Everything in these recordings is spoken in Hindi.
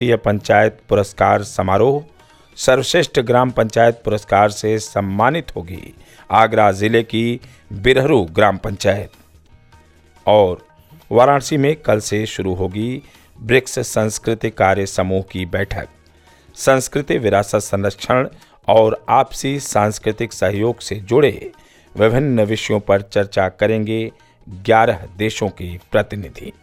यह पंचायत पुरस्कार समारोह सर्वश्रेष्ठ ग्राम पंचायत पुरस्कार से सम्मानित होगी आगरा जिले की बिरहरू ग्राम पंचायत। और वाराणसी में कल से शुरू होगी ब्रिक्स संस्कृति कार्य समूह की बैठक। संस्कृति विरासत संरक्षण और आपसी सांस्कृतिक सहयोग से जुड़े विभिन्न विषयों पर चर्चा करेंगे 11 देशों के प्रतिनिधि।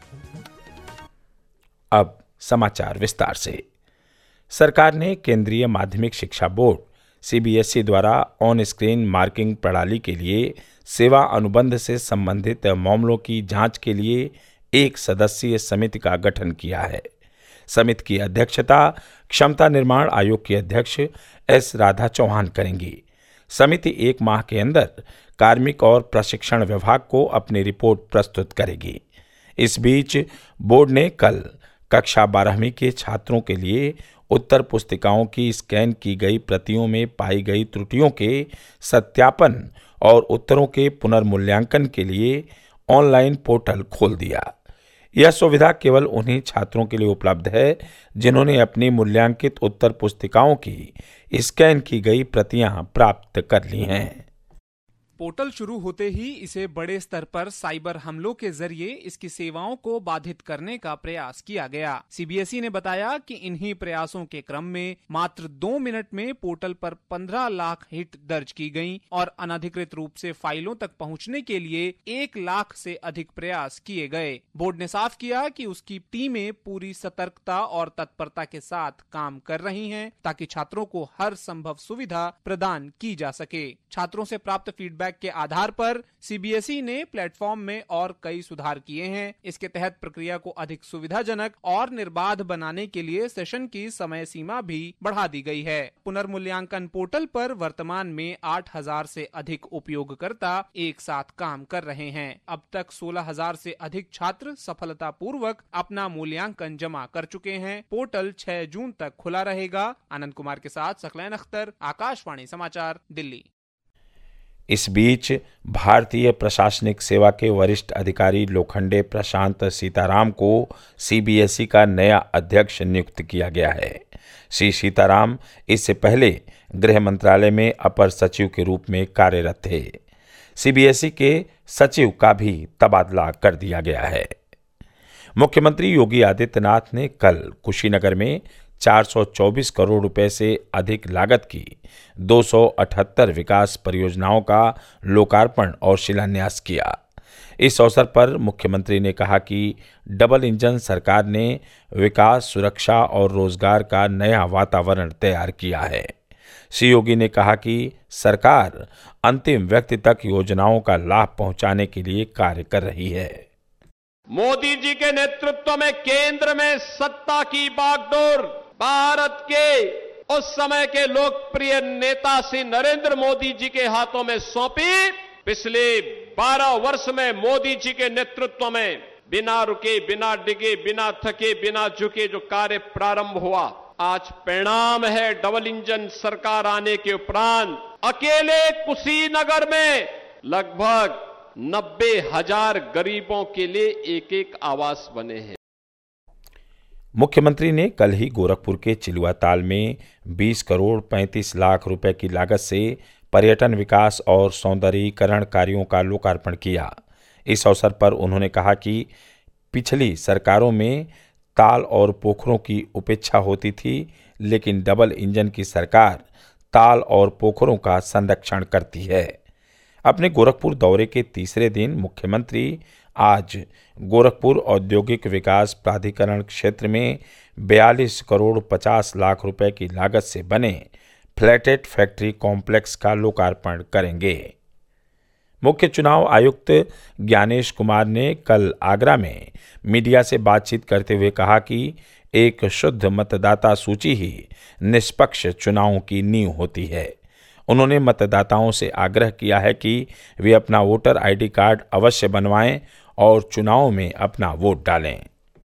अब समाचार विस्तार से। सरकार ने केंद्रीय माध्यमिक शिक्षा बोर्ड सीबीएसई द्वारा ऑन स्क्रीन मार्किंग प्रणाली के लिए सेवा अनुबंध से संबंधित मामलों की जांच के लिए एक सदस्यीय समिति का गठन किया है। समिति की अध्यक्षता क्षमता निर्माण आयोग के अध्यक्ष एस राधा चौहान करेंगी। समिति 1 माह के अंदर कार्मिक और प्रशिक्षण विभाग को अपनी रिपोर्ट प्रस्तुत करेगी। इस बीच बोर्ड ने कल कक्षा 12वीं के छात्रों के लिए उत्तर पुस्तिकाओं की स्कैन की गई प्रतियों में पाई गई त्रुटियों के सत्यापन और उत्तरों के पुनर्मूल्यांकन के लिए ऑनलाइन पोर्टल खोल दिया। यह सुविधा केवल उन्हीं छात्रों के लिए उपलब्ध है जिन्होंने अपनी मूल्यांकित उत्तर पुस्तिकाओं की स्कैन की गई प्रतियां प्राप्त कर ली हैं। पोर्टल शुरू होते ही इसे बड़े स्तर पर साइबर हमलों के जरिए इसकी सेवाओं को बाधित करने का प्रयास किया गया। सीबीएसई ने बताया कि इन्हीं प्रयासों के क्रम में मात्र 2 मिनट में पोर्टल पर 15 लाख हिट दर्ज की गईं और अनधिकृत रूप से फाइलों तक पहुंचने के लिए 1 लाख से अधिक प्रयास किए गए। बोर्ड ने साफ किया कि उसकी टीमें पूरी सतर्कता और तत्परता के साथ काम कर रही हैं ताकि छात्रों को हर संभव सुविधा प्रदान की जा सके। छात्रों से प्राप्त फीडबैक के आधार पर सीबीएसई ने प्लेटफॉर्म में और कई सुधार किए हैं। इसके तहत प्रक्रिया को अधिक सुविधाजनक और निर्बाध बनाने के लिए सेशन की समय सीमा भी बढ़ा दी गई है। पुनर्मूल्यांकन पोर्टल पर वर्तमान में 8000 से अधिक उपयोगकर्ता एक साथ काम कर रहे हैं। अब तक 16000 से अधिक छात्र सफलतापूर्वक अपना मूल्यांकन जमा कर चुके हैं। पोर्टल 6 जून तक खुला रहेगा। आनंद कुमार के साथ सकलैन अख्तर, आकाशवाणी समाचार, दिल्ली। इस बीच भारतीय प्रशासनिक सेवा के वरिष्ठ अधिकारी लोखंडे प्रशांत सीताराम को सीबीएसई का नया अध्यक्ष नियुक्त किया गया है। श्री सीताराम इससे पहले गृह मंत्रालय में अपर सचिव के रूप में कार्यरत थे। सीबीएसई के सचिव का भी तबादला कर दिया गया है। मुख्यमंत्री योगी आदित्यनाथ ने कल कुशीनगर में 424 करोड़ रुपए से अधिक लागत की 278 विकास परियोजनाओं का लोकार्पण और शिलान्यास किया। इस अवसर पर मुख्यमंत्री ने कहा कि डबल इंजन सरकार ने विकास, सुरक्षा और रोजगार का नया वातावरण तैयार किया है। श्री योगी ने कहा कि सरकार अंतिम व्यक्ति तक योजनाओं का लाभ पहुंचाने के लिए कार्य कर रही है। मोदी जी के नेतृत्व में केंद्र में सत्ता की बागडोर भारत के उस समय के लोकप्रिय नेता श्री नरेंद्र मोदी जी के हाथों में सौंपी। पिछले 12 वर्ष में मोदी जी के नेतृत्व में बिना रुके, बिना डिगे, बिना थके, बिना झुके जो कार्य प्रारंभ हुआ, आज परिणाम है डबल इंजन सरकार आने के उपरांत अकेले कुशीनगर में लगभग 90,000 गरीबों के लिए एक आवास बने हैं। मुख्यमंत्री ने कल ही गोरखपुर के चिलुआ ताल में 20 करोड़ 35 लाख रुपए की लागत से पर्यटन विकास और सौंदर्यीकरण कार्यों का लोकार्पण किया। इस अवसर पर उन्होंने कहा कि पिछली सरकारों में ताल और पोखरों की उपेक्षा होती थी, लेकिन डबल इंजन की सरकार ताल और पोखरों का संरक्षण करती है। अपने गोरखपुर दौरे के तीसरे दिन मुख्यमंत्री आज गोरखपुर औद्योगिक विकास प्राधिकरण क्षेत्र में 42 करोड़ 50 लाख रुपए की लागत से बने फ्लैटेड फैक्ट्री कॉम्प्लेक्स का लोकार्पण करेंगे। मुख्य चुनाव आयुक्त ज्ञानेश कुमार ने कल आगरा में मीडिया से बातचीत करते हुए कहा कि एक शुद्ध मतदाता सूची ही निष्पक्ष चुनावों की नींव होती है। उन्होंने मतदाताओं से आग्रह किया है कि वे अपना वोटर आईडी कार्ड अवश्य बनवाएं और चुनाव में अपना वोट डालें।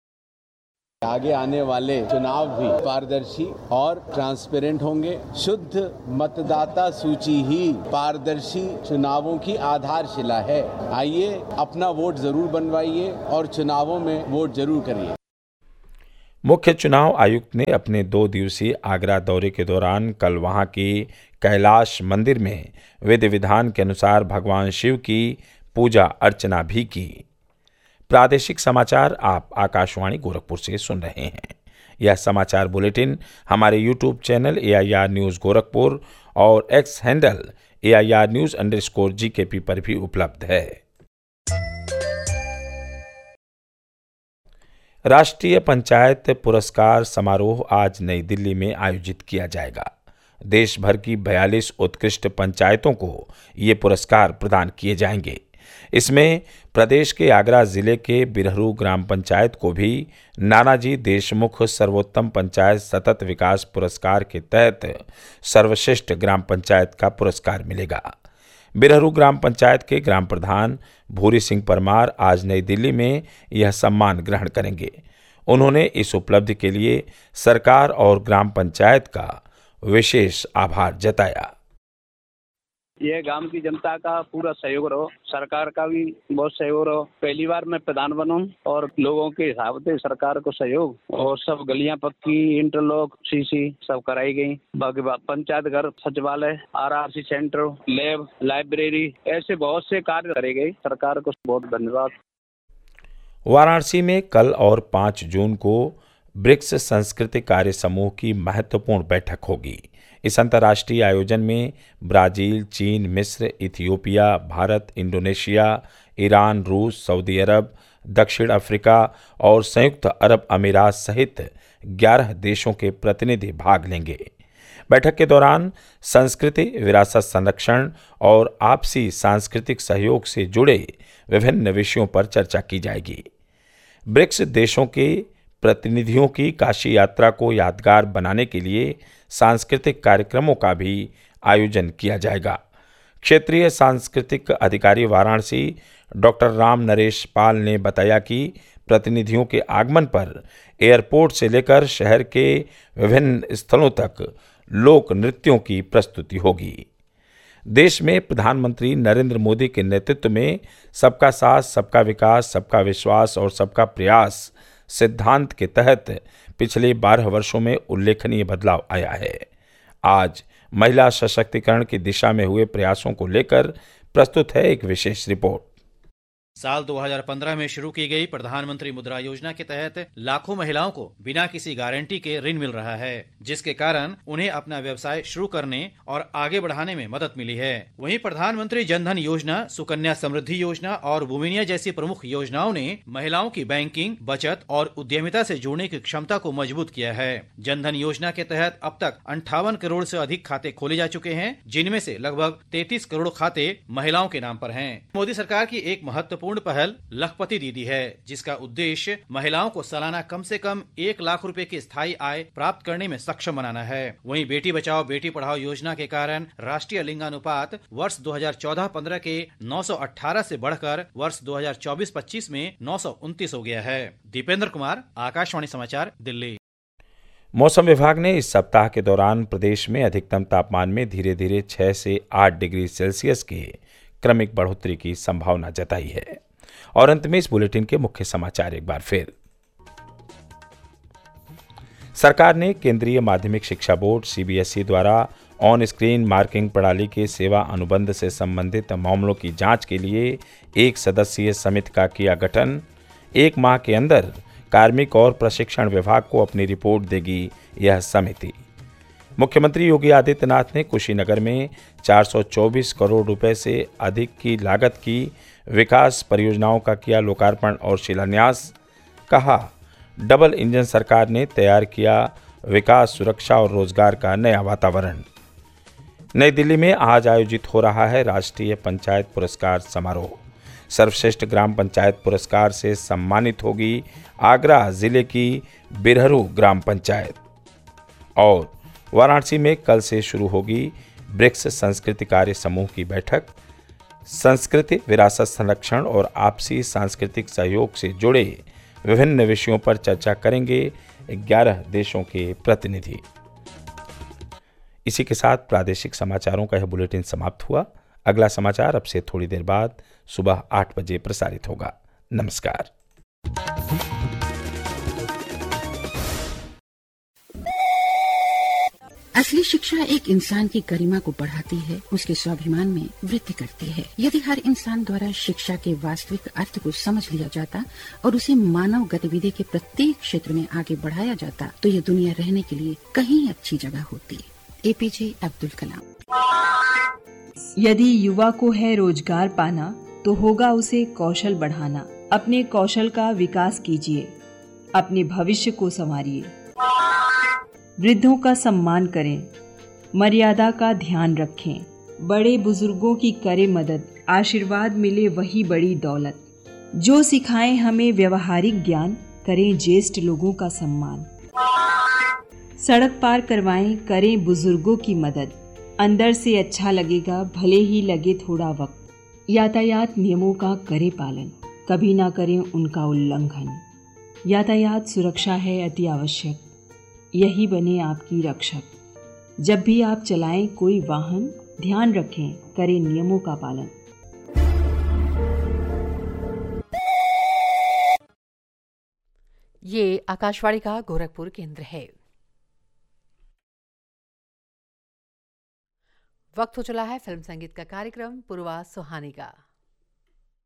आगे आने वाले चुनाव भी पारदर्शी और ट्रांसपेरेंट होंगे। शुद्ध मतदाता सूची ही पारदर्शी चुनावों की आधारशिला है। आइए अपना वोट जरूर बनवाइए और चुनावों में वोट जरूर करिए। मुख्य चुनाव आयुक्त ने अपने 2 दिवसीय आगरा दौरे के दौरान कल वहां के कैलाश मंदिर में विधि विधान के अनुसार भगवान शिव की पूजा अर्चना भी की। प्रादेशिक समाचार आप आकाशवाणी गोरखपुर से सुन रहे हैं। यह समाचार बुलेटिन हमारे YouTube channel AIR news Gorakhpur और एक्स हैंडल AIR News_GKP पर भी उपलब्ध है। राष्ट्रीय पंचायत पुरस्कार समारोह आज नई दिल्ली में आयोजित किया जाएगा। देश भर की 42 उत्कृष्ट पंचायतों को ये पुरस्कार प्रदान किए जाएंगे। इसमें प्रदेश के आगरा जिले के बिरहरू ग्राम पंचायत को भी नानाजी देशमुख सर्वोत्तम पंचायत सतत विकास पुरस्कार के तहत सर्वश्रेष्ठ ग्राम पंचायत का पुरस्कार मिलेगा। बिरहरू ग्राम पंचायत के ग्राम प्रधान भूरी सिंह परमार आज नई दिल्ली में यह सम्मान ग्रहण करेंगे। उन्होंने इस उपलब्धि के लिए सरकार और ग्राम पंचायत का विशेष आभार जताया। ये गांव की जनता का पूरा सहयोग रहो, सरकार का भी बहुत सहयोग रहो। पहली बार मैं प्रधान बनूं और लोगों के हिसाब से सरकार को सहयोग, और सब गलियां पक्की, इंटरलॉक, सीसी सब कराई गई। बाकी पंचायत घर, सचिवालय, RRC सेंटर, लैब, लाइब्रेरी, ऐसे बहुत से कार्य करे गए। सरकार को बहुत धन्यवाद। वाराणसी में कल और 5 जून को ब्रिक्स सांस्कृतिक कार्य समूह की महत्वपूर्ण बैठक होगी। इस अंतर्राष्ट्रीय आयोजन में ब्राजील, चीन, मिस्र, इथियोपिया, भारत, इंडोनेशिया, ईरान, रूस, सऊदी अरब, दक्षिण अफ्रीका और संयुक्त अरब अमीरात सहित 11 देशों के प्रतिनिधि भाग लेंगे। बैठक के दौरान संस्कृति, विरासत संरक्षण और आपसी सांस्कृतिक सहयोग से जुड़े विभिन्न विषयों पर चर्चा की जाएगी। ब्रिक्स देशों के प्रतिनिधियों की काशी यात्रा को यादगार बनाने के लिए सांस्कृतिक कार्यक्रमों का भी आयोजन किया जाएगा। क्षेत्रीय सांस्कृतिक अधिकारी वाराणसी डॉक्टर राम नरेश पाल ने बताया कि प्रतिनिधियों के आगमन पर एयरपोर्ट से लेकर शहर के विभिन्न स्थलों तक लोक नृत्यों की प्रस्तुति होगी। देश में प्रधानमंत्री नरेंद्र मोदी के नेतृत्व में सबका साथ, सबका विकास, सबका विश्वास और सबका प्रयास सिद्धांत के तहत पिछले 12 वर्षों में उल्लेखनीय बदलाव आया है। आज महिला सशक्तिकरण की दिशा में हुए प्रयासों को लेकर प्रस्तुत है एक विशेष रिपोर्ट। साल 2015 में शुरू की गई प्रधानमंत्री मुद्रा योजना के तहत लाखों महिलाओं को बिना किसी गारंटी के ऋण मिल रहा है, जिसके कारण उन्हें अपना व्यवसाय शुरू करने और आगे बढ़ाने में मदद मिली है। वहीं प्रधानमंत्री जनधन योजना, सुकन्या समृद्धि योजना और वुमिनिया जैसी प्रमुख योजनाओं ने महिलाओं की बैंकिंग, बचत और उद्यमिता से जुड़ने की क्षमता को मजबूत किया है। जनधन योजना के तहत अब तक 58 करोड़ से अधिक खाते खोले जा चुके हैं, जिनमें से लगभग 33 करोड़ खाते महिलाओं के नाम पर हैं। मोदी सरकार की एक महत्वपूर्ण पहल लखपति दीदी है, जिसका उद्देश्य महिलाओं को सालाना कम से कम 1 लाख रुपए की स्थायी आय प्राप्त करने में सक्षम बनाना है। वहीं बेटी बचाओ बेटी पढ़ाओ योजना के कारण राष्ट्रीय लिंगानुपात वर्ष 2014-15 के 918 से बढ़कर वर्ष 2024-25 में 929 हो गया है। दीपेंद्र कुमार, आकाशवाणी समाचार, दिल्ली। मौसम विभाग ने इस सप्ताह के दौरान प्रदेश में अधिकतम तापमान में धीरे धीरे 6 से 8 डिग्री सेल्सियस की क्रमिक बढ़ोतरी की संभावना जताई है। और अंत में इस बुलेटिन के मुख्य समाचार एक बार फिर। सरकार ने केंद्रीय माध्यमिक शिक्षा बोर्ड CBSE द्वारा ऑन स्क्रीन मार्किंग प्रणाली के सेवा अनुबंध से संबंधित मामलों की जांच के लिए 1 सदस्यीय समिति का किया गठन। 1 माह के अंदर कार्मिक और प्रशिक्षण विभाग को अपनी रिपोर्ट देगी यह समिति। मुख्यमंत्री योगी आदित्यनाथ ने कुशीनगर में 424 करोड़ रुपए से अधिक की लागत की विकास परियोजनाओं का किया लोकार्पण और शिलान्यास। कहा, डबल इंजन सरकार ने तैयार किया विकास, सुरक्षा और रोजगार का नया वातावरण। नई दिल्ली में आज आयोजित हो रहा है राष्ट्रीय पंचायत पुरस्कार समारोह। सर्वश्रेष्ठ ग्राम पंचायत पुरस्कार से सम्मानित होगी आगरा जिले की बिरहरू ग्राम पंचायत। और वाराणसी में कल से शुरू होगी ब्रिक्स संस्कृति कार्य समूह की बैठक। संस्कृति, विरासत संरक्षण और आपसी सांस्कृतिक सहयोग से जुड़े विभिन्न विषयों पर चर्चा करेंगे 11 देशों के प्रतिनिधि। इसी के साथ प्रादेशिक समाचारों का यह बुलेटिन समाप्त हुआ। अगला समाचार अब से थोड़ी देर बाद सुबह 8 बजे प्रसारित होगा। नमस्कार। असली शिक्षा एक इंसान की गरिमा को बढ़ाती है, उसके स्वाभिमान में वृद्धि करती है। यदि हर इंसान द्वारा शिक्षा के वास्तविक अर्थ को समझ लिया जाता और उसे मानव गतिविधि के प्रत्येक क्षेत्र में आगे बढ़ाया जाता तो ये दुनिया रहने के लिए कहीं अच्छी जगह होती। APJ अब्दुल कलाम। यदि युवा को है रोजगार पाना तो होगा उसे कौशल बढ़ाना। अपने कौशल का विकास कीजिए, अपने भविष्य को संवारिए। वृद्धों का सम्मान करें, मर्यादा का ध्यान रखें, बड़े बुजुर्गों की करें मदद, आशीर्वाद मिले वही बड़ी दौलत। जो सिखाएं हमें व्यवहारिक ज्ञान, करें ज्येष्ठ लोगों का सम्मान। सड़क पार करवाएं, करें बुजुर्गों की मदद, अंदर से अच्छा लगेगा भले ही लगे थोड़ा वक्त। यातायात नियमों का करें पालन, कभी ना करें उनका उल्लंघन। यातायात सुरक्षा है अति आवश्यक, यही बने आपकी रक्षक। जब भी आप चलाएं कोई वाहन, ध्यान रखें, करें नियमों का पालन। ये आकाशवाणी का गोरखपुर केंद्र है। वक्त हो चला है फिल्म संगीत का कार्यक्रम पुरवा सुहानी का।